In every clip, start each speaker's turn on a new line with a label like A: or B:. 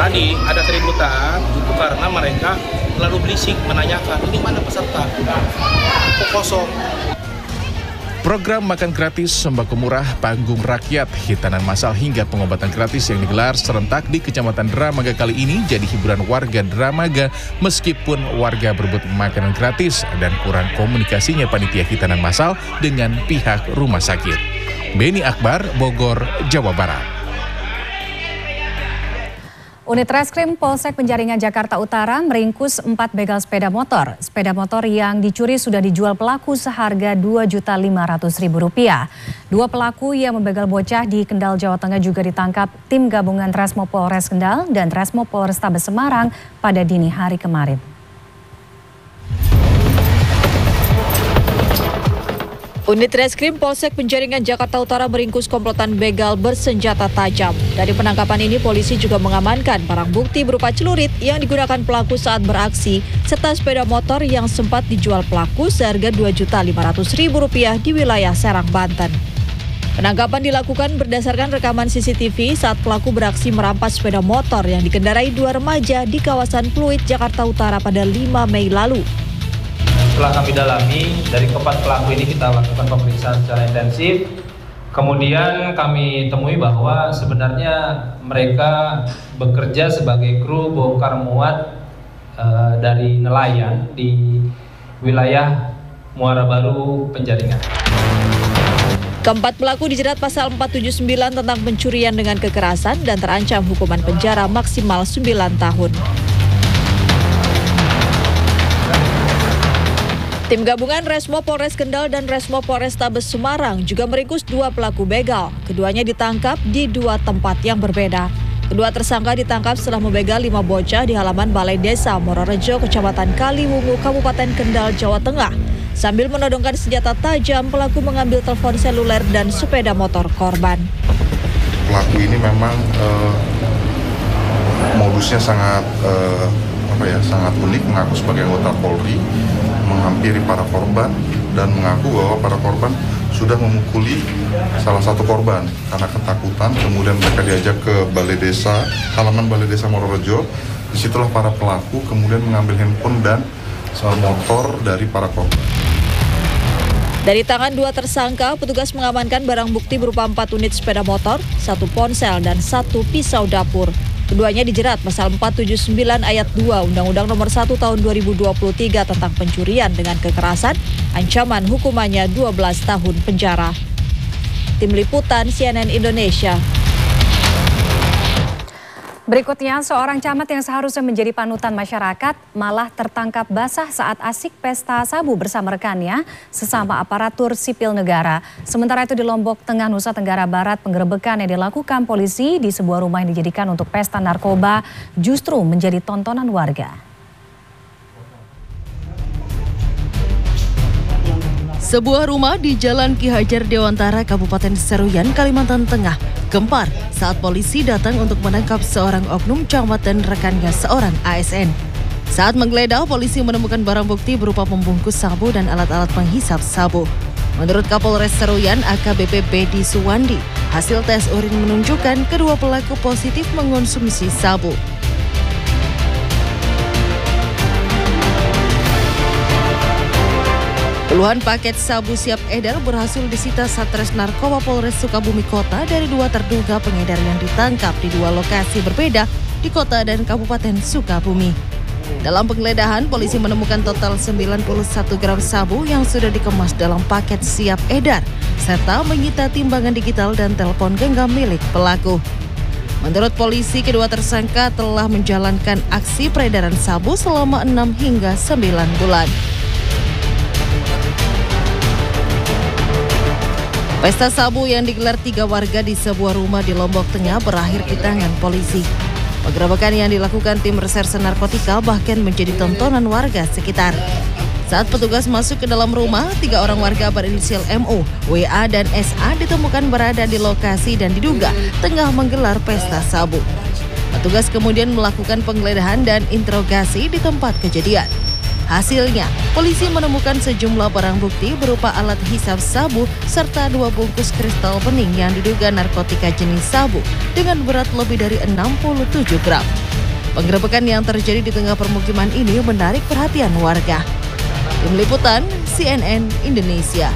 A: Tadi ada keributan itu karena mereka lalu berisik menanyakan ini mana peserta, kok kosong.
B: Program makan gratis, sembako murah, panggung rakyat, hitanan massal hingga pengobatan gratis yang digelar serentak di Kecamatan Dramaga kali ini jadi hiburan warga Dramaga meskipun warga berebut makanan gratis dan kurang komunikasinya panitia hitanan massal dengan pihak rumah sakit. Beni Akbar, Bogor, Jawa Barat.
C: Unit Reskrim Polsek Penjaringan Jakarta Utara meringkus 4 begal sepeda motor. Sepeda motor yang dicuri sudah dijual pelaku seharga Rp2.500.000. Dua pelaku yang membegal bocah di Kendal, Jawa Tengah juga ditangkap tim gabungan Resmo Polres Kendal dan Resmo Polrestabes Semarang pada dini hari kemarin.
D: Unit Reskrim Polsek Penjaringan Jakarta Utara meringkus komplotan begal bersenjata tajam. Dari penangkapan ini, polisi juga mengamankan barang bukti berupa celurit yang digunakan pelaku saat beraksi, serta sepeda motor yang sempat dijual pelaku seharga Rp2.500.000 di wilayah Serang, Banten. Penangkapan dilakukan berdasarkan rekaman CCTV saat pelaku beraksi merampas sepeda motor yang dikendarai dua remaja di kawasan Pluit, Jakarta Utara pada 5 Mei lalu.
E: Setelah kami dalami, dari keempat pelaku ini kita lakukan pemeriksaan secara intensif. Kemudian kami temui bahwa sebenarnya mereka bekerja sebagai kru bongkar muat dari nelayan di wilayah Muara Baru, Penjaringan.
D: Keempat pelaku dijerat pasal 479 tentang pencurian dengan kekerasan dan terancam hukuman penjara maksimal 9 tahun. Tim gabungan Resmo Polres Kendal dan Resmo Polrestabes Semarang juga meringkus 2 pelaku begal. Keduanya ditangkap di 2 tempat yang berbeda. Kedua tersangka ditangkap setelah membegal 5 bocah di halaman Balai Desa Mororejo, Kecamatan Kaliwungu, Kabupaten Kendal, Jawa Tengah. Sambil menodongkan senjata tajam, pelaku mengambil telepon seluler dan sepeda motor korban.
F: Pelaku ini memang modusnya sangat sangat unik, mengaku sebagai anggota Polri, menghampiri para korban dan mengaku bahwa para korban sudah memukuli salah satu korban karena ketakutan. Kemudian mereka diajak ke Balai Desa, halaman Balai Desa Mororejo. Disitulah para pelaku kemudian mengambil handphone dan motor dari para korban.
D: Dari tangan 2 tersangka, petugas mengamankan barang bukti berupa 4 unit sepeda motor, 1 ponsel, dan 1 pisau dapur. Keduanya dijerat pasal 479 ayat 2 Undang-Undang Nomor 1 Tahun 2023 tentang pencurian dengan kekerasan, ancaman hukumannya 12 tahun penjara. Tim Liputan CNN Indonesia.
C: Berikutnya, seorang camat yang seharusnya menjadi panutan masyarakat malah tertangkap basah saat asik pesta sabu bersama rekannya sesama aparatur sipil negara. Sementara itu di Lombok Tengah, Nusa Tenggara Barat, penggerebekan yang dilakukan polisi di sebuah rumah yang dijadikan untuk pesta narkoba justru menjadi tontonan warga.
G: Sebuah rumah di Jalan Ki Hajar Dewantara, Kabupaten Seruyan, Kalimantan Tengah, gempar saat polisi datang untuk menangkap seorang oknum camat dan rekannya seorang ASN. Saat menggeledah, polisi menemukan barang bukti berupa pembungkus sabu dan alat-alat penghisap sabu. Menurut Kapolres Seruyan AKBP Bedi Suwandi, hasil tes urin menunjukkan kedua pelaku positif mengonsumsi sabu. Puluhan paket sabu siap edar berhasil disita Satres Narkoba Polres Sukabumi Kota dari 2 terduga pengedar yang ditangkap di 2 lokasi berbeda di kota dan Kabupaten Sukabumi. Dalam penggeledahan, polisi menemukan total 91 gram sabu yang sudah dikemas dalam paket siap edar, serta menyita timbangan digital dan telepon genggam milik pelaku. Menurut polisi, kedua tersangka telah menjalankan aksi peredaran sabu selama 6 hingga 9 bulan. Pesta sabu yang digelar 3 warga di sebuah rumah di Lombok Tengah berakhir di tangan polisi. Penggerebekan yang dilakukan tim reserse narkotika bahkan menjadi tontonan warga sekitar. Saat petugas masuk ke dalam rumah, 3 orang warga berinisial MO, WA, dan SA ditemukan berada di lokasi dan diduga tengah menggelar pesta sabu. Petugas kemudian melakukan penggeledahan dan interogasi di tempat kejadian. Hasilnya, polisi menemukan sejumlah barang bukti berupa alat hisap sabu serta 2 bungkus kristal bening yang diduga narkotika jenis sabu dengan berat lebih dari 67 gram. Penggerebekan yang terjadi di tengah permukiman ini menarik perhatian warga. Tim Liputan CNN Indonesia.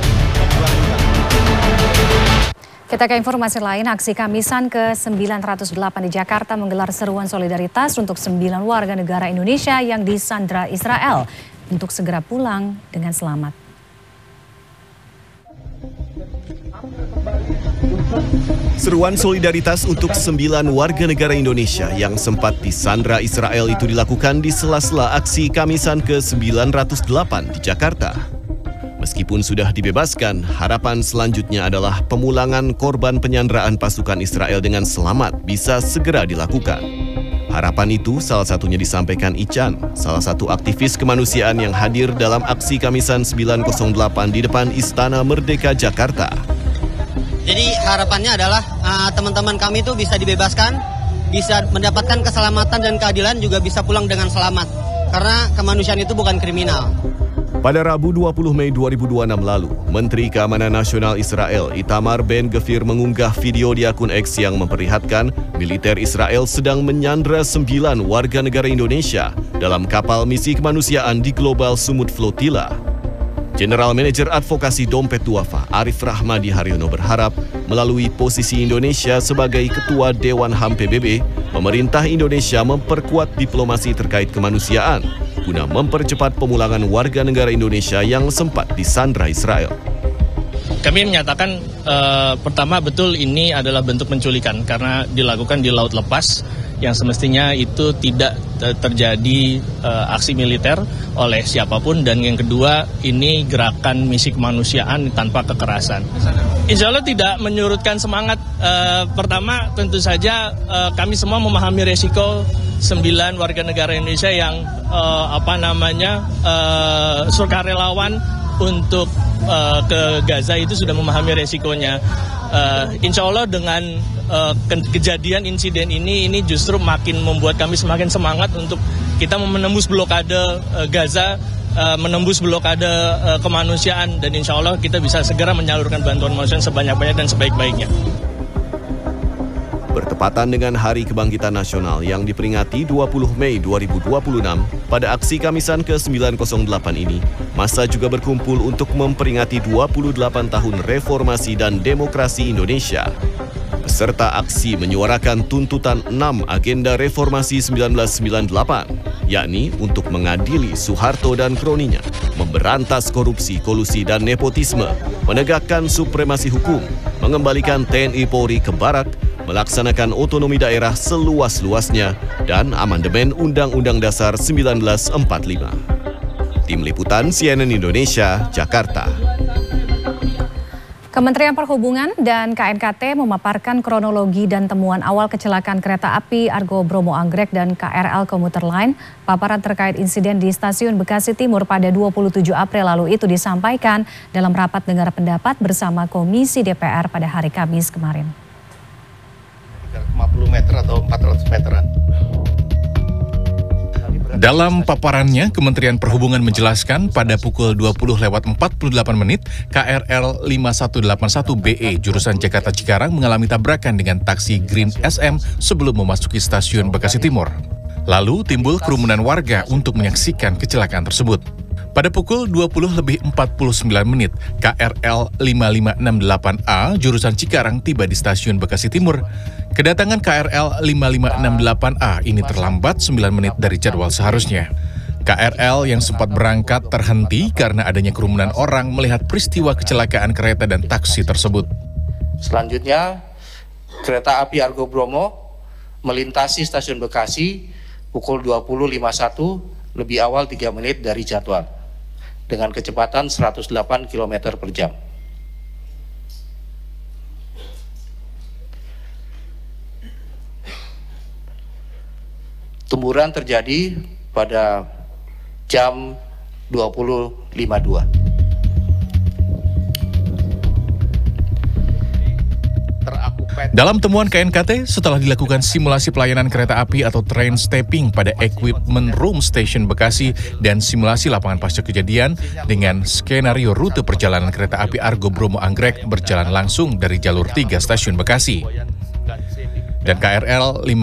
C: Kita ke informasi lain, aksi Kamisan ke-908 di Jakarta menggelar seruan solidaritas untuk 9 warga negara Indonesia yang disandra Israel untuk segera pulang dengan selamat.
H: Seruan solidaritas untuk 9 warga negara Indonesia yang sempat disandra Israel itu dilakukan di sela-sela aksi Kamisan ke-908 di Jakarta. Meskipun sudah dibebaskan, harapan selanjutnya adalah pemulangan korban penyanderaan pasukan Israel dengan selamat bisa segera dilakukan. Harapan itu salah satunya disampaikan Ican, salah satu aktivis kemanusiaan yang hadir dalam aksi Kamisan 908 di depan Istana Merdeka Jakarta.
I: Jadi harapannya adalah teman-teman kami itu bisa dibebaskan, bisa mendapatkan keselamatan dan keadilan, juga bisa pulang dengan selamat. Karena kemanusiaan itu bukan kriminal.
H: Pada Rabu 20 Mei 2026 lalu, Menteri Keamanan Nasional Israel Itamar Ben-Gvir mengunggah video di akun X yang memperlihatkan militer Israel sedang menyandra 9 warga negara Indonesia dalam kapal misi kemanusiaan di Global Sumut Flotilla. General Manager Advokasi Dompet Duafa Arif Rahmadi Haryono berharap melalui posisi Indonesia sebagai Ketua Dewan HAM PBB, pemerintah Indonesia memperkuat diplomasi terkait kemanusiaan guna mempercepat pemulangan warga negara Indonesia yang sempat disandra Israel.
J: Kami menyatakan pertama betul ini adalah bentuk penculikan karena dilakukan di laut lepas yang semestinya itu tidak terjadi aksi militer oleh siapapun, dan yang kedua ini gerakan misi kemanusiaan tanpa kekerasan. Insya Allah tidak menyurutkan semangat. Pertama tentu saja kami semua memahami resiko 9 warga negara Indonesia yang sukarelawan untuk ke Gaza itu sudah memahami resikonya. Insya Allah dengan kejadian insiden ini justru makin membuat kami semakin semangat untuk kita menembus blokade Gaza, menembus blokade kemanusiaan, dan insya Allah kita bisa segera menyalurkan bantuan kemanusiaan sebanyak-banyak dan sebaik-baiknya.
H: Bertepatan dengan Hari Kebangkitan Nasional yang diperingati 20 Mei 2026, pada aksi Kamisan ke-908 ini, massa juga berkumpul untuk memperingati 28 tahun reformasi dan demokrasi Indonesia. Peserta aksi menyuarakan tuntutan 6 agenda reformasi 1998, yakni untuk mengadili Soeharto dan kroninya, memberantas korupsi, kolusi, dan nepotisme, menegakkan supremasi hukum, mengembalikan TNI Polri ke barak, melaksanakan otonomi daerah seluas-luasnya, dan amandemen Undang-Undang Dasar 1945. Tim Liputan CNN Indonesia, Jakarta.
C: Kementerian Perhubungan dan KNKT memaparkan kronologi dan temuan awal kecelakaan kereta api Argo Bromo Anggrek dan KRL Komuter Line. Paparan terkait insiden di Stasiun Bekasi Timur pada 27 April lalu itu disampaikan dalam rapat dengar pendapat bersama Komisi DPR pada hari Kamis kemarin.
A: 50 meter atau 400 meteran.
B: Dalam paparannya, Kementerian Perhubungan menjelaskan pada pukul 20:48 KRL 5181BE jurusan Jakarta Cikarang mengalami tabrakan dengan taksi Green SM sebelum memasuki Stasiun Bekasi Timur. Lalu timbul kerumunan warga untuk menyaksikan kecelakaan tersebut. Pada pukul 20:49 KRL 5568A jurusan Cikarang tiba di Stasiun Bekasi Timur. Kedatangan KRL 5568A ini terlambat 9 menit dari jadwal seharusnya. KRL yang sempat berangkat terhenti karena adanya kerumunan orang melihat peristiwa kecelakaan kereta dan taksi tersebut.
A: Selanjutnya, kereta api Argo Bromo melintasi Stasiun Bekasi pukul 20.51 lebih awal 3 menit dari jadwal dengan kecepatan 108 km per jam. Temburan terjadi pada jam 20.52.
B: Dalam temuan KNKT, setelah dilakukan simulasi pelayanan kereta api atau train stepping pada Equipment Room Station Bekasi dan simulasi lapangan pasca kejadian dengan skenario rute perjalanan kereta api Argo Bromo Anggrek berjalan langsung dari jalur 3 Stasiun Bekasi. Dan KRL